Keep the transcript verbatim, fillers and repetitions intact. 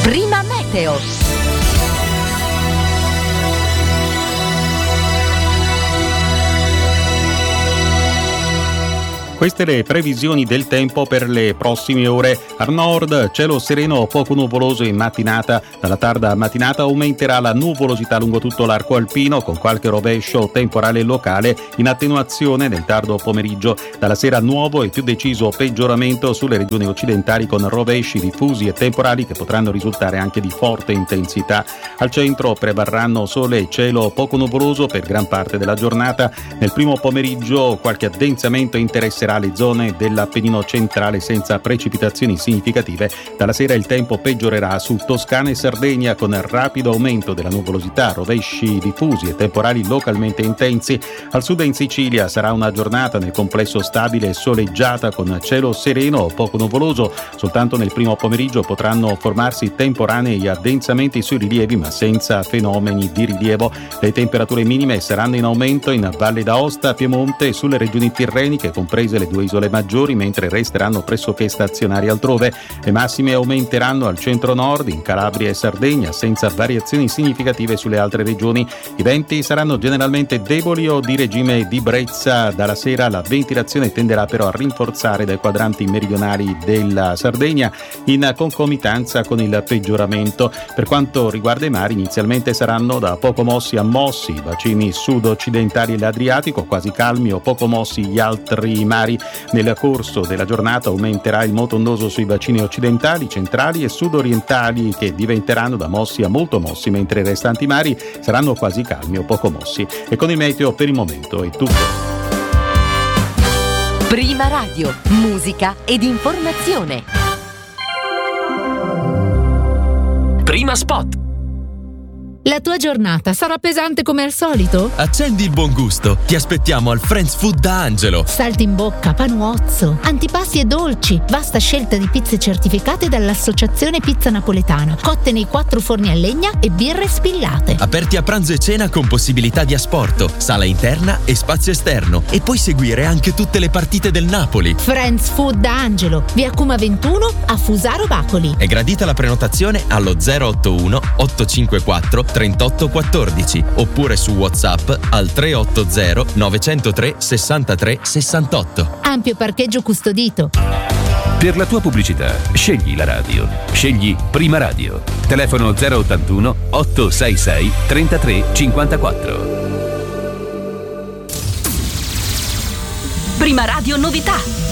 Prima Meteo. Queste le previsioni del tempo per le prossime ore. Al nord cielo sereno o poco nuvoloso in mattinata. Dalla tarda mattinata aumenterà la nuvolosità lungo tutto l'arco alpino con qualche rovescio temporale locale in attenuazione nel tardo pomeriggio. Dalla sera nuovo e più deciso peggioramento sulle regioni occidentali con rovesci diffusi e temporali che potranno risultare anche di forte intensità. Al centro prevarranno sole e cielo poco nuvoloso per gran parte della giornata. Nel primo pomeriggio qualche addensamento interesserà le zone dell'Appennino centrale senza precipitazioni significative. Dalla sera il tempo peggiorerà su Toscana e Sardegna con rapido aumento della nuvolosità, rovesci diffusi e temporali localmente intensi. Al sud e in Sicilia sarà una giornata nel complesso stabile e soleggiata con cielo sereno o poco nuvoloso. Soltanto nel primo pomeriggio potranno formarsi temporanei addensamenti sui rilievi ma senza fenomeni di rilievo. Le temperature minime saranno in aumento in Valle d'Aosta, Piemonte e sulle regioni tirreniche comprese le due isole maggiori, mentre resteranno pressoché stazionari altrove. Le massime aumenteranno al centro-nord, in Calabria e Sardegna, senza variazioni significative sulle altre regioni. I venti saranno generalmente deboli o di regime di brezza. Dalla sera la ventilazione tenderà però a rinforzare dai quadranti meridionali della Sardegna in concomitanza con il peggioramento. Per quanto riguarda i mari, inizialmente saranno da poco mossi a mossi i bacini sud-occidentali e l'Adriatico, quasi calmi o poco mossi gli altri mari. Nel corso della giornata aumenterà il moto ondoso sui bacini occidentali, centrali e sudorientali, che diventeranno da mossi a molto mossi, mentre i restanti mari saranno quasi calmi o poco mossi. E con il meteo per il momento è tutto. Prima Radio, musica ed informazione. Prima Spot. La tua giornata sarà pesante come al solito? Accendi il buon gusto. Ti aspettiamo al Friends Food da Angelo. Salti in bocca, panuozzo, antipasti e dolci, vasta scelta di pizze certificate dall'Associazione Pizza Napoletana, cotte nei quattro forni a legna e birre spillate. Aperti a pranzo e cena con possibilità di asporto, sala interna e spazio esterno. E puoi seguire anche tutte le partite del Napoli. Friends Food da Angelo, via Cuma ventuno a Fusaro Bacoli. È gradita la prenotazione allo zero otto uno otto cinque quattro trentotto quattordici oppure su WhatsApp al tre otto zero nove zero tre sessantatré sessantotto. Ampio parcheggio custodito. Per la tua pubblicità scegli la radio. Scegli Prima Radio. Telefono zero ottantuno otto sei sei trentatré cinquantaquattro. Prima Radio novità.